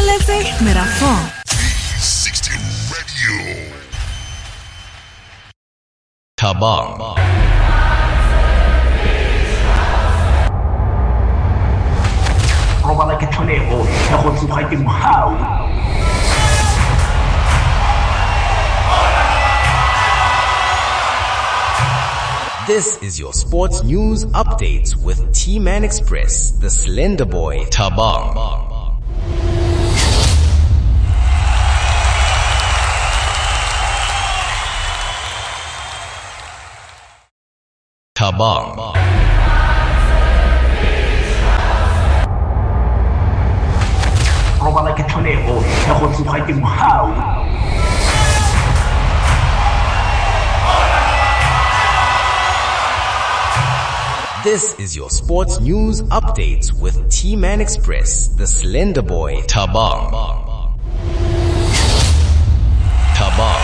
Utlweletse Merafong 360 Radio. Thabang. Robala ke tlhonego ya go tsoga ke mohau. This is your sports news updates with T-Man Express, the Slender Boy, Thabang. Thabang. Robala ke tlhonego ya go tsoga ke mohau. This is your sports news updates with T-Man Express, the Slender Boy, Thabang. Thabang.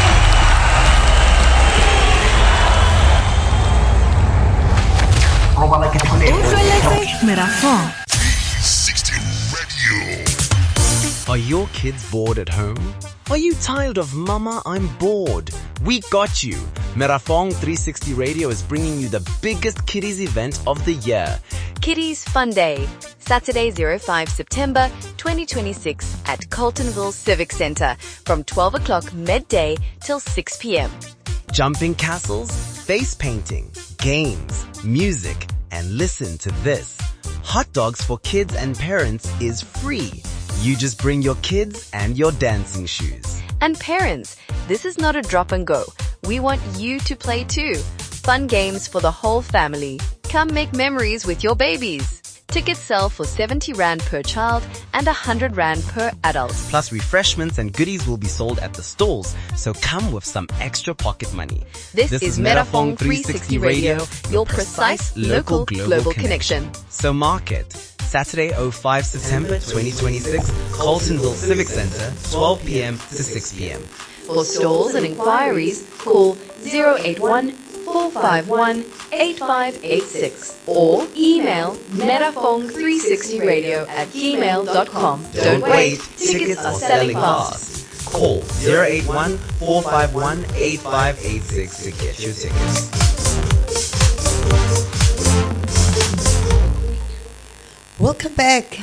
Robala ke tlhonego. Utlweletse Merafong 360 Radio. Are your kids bored at home? Are you tired of Mama, I'm bored? We got you. Merafong 360 Radio is bringing you the biggest kiddies event of the year. Kiddies Fun Day, Saturday 05 September 2026 at Coltonville Civic Center from 12 o'clock midday till 6 p.m. Jumping castles, face painting, games, music, and listen to this. Hot dogs for kids and parents is free. You just bring your kids and your dancing shoes. And parents, this is not a drop and go. We want you to play too. Fun games for the whole family. Come make memories with your babies. Tickets sell for 70 Rand per child and 100 Rand per adult. Plus refreshments and goodies will be sold at the stalls, so come with some extra pocket money. This is Merafong 360 Radio, your precise local global connection. So mark it. Saturday 05 September 2026, Coltonville Civic Center, 12 p.m. to 6 p.m. For stalls and inquiries, call 081-451-8586 or email merafong360radio@gmail.com. Don't wait, tickets are selling fast. Call 081-451-8586 to get your tickets. Welcome back.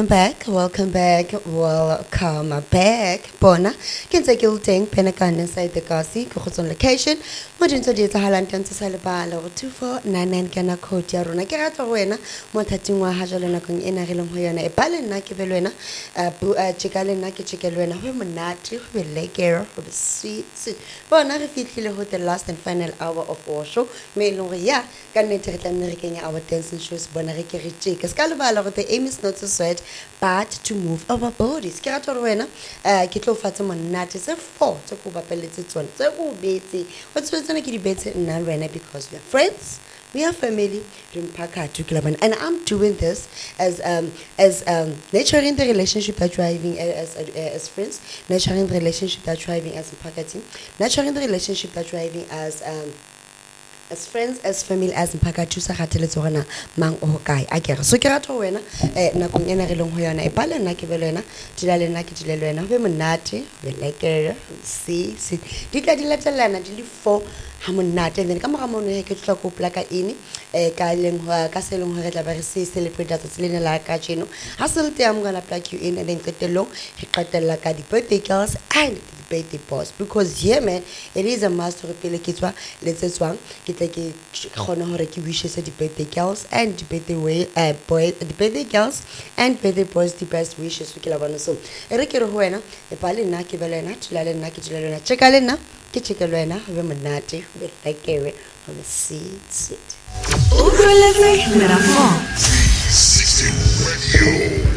Bona, can take you thing, Penacan inside the Kasi, Cochon location. Modern to the Halantan to Salabala or 2499 Gana Cotia Rona Garawena, Montatua Hajalana in a Hilomhoyana, a Balanaki Velena, Chicalenaki Chicalena, Humanati, with Lake Air, with sweet. Bona, repeat the last and final hour of our show. Meloria, Gannet and our dancing shoes, Bonarica Richica, Scalabala. The aim is not to sweat, but to move our bodies. Kiratorwena, Kitlo Fatima Natis, a four to Kuba Pelleted one. So, what's going to debate in Narena because we are friends, we are family, and I'm doing this as nurturing the relationship that driving as friends, nurturing the relationship that driving as marketing, nurturing the relationship that driving as friends, as family, as mpakatu sa kateletsogana mang o kae a kere so ke rata wena nakong ena re leng ho yona e pala nna ke belena dilale nna ke dilelo wena ho be monate be lekere si di tla di latelana di le 4 ha monate then ka moga mono ke tla go plaka ini ka leng ka seleng ho re tla ba re se celebrate that tsele la ka tsheno ha se le I'm gonna plug you in and then qetelong re qetella ka di birthday girls and birthday boss because yeah man it is a must to pele ke tswa le tsetswang ke tle ke khona hore ke wishes the birthday girls and the birthday boy the birthday girls and birthday boys the best wishes ke la bona so re ke re ho wena e pale nna ke belena tshilale nna ke tshilale cheka le nna ke chekelo wena ho be monate be lekere ho be sit Utlweletse Merafong 360 Radio.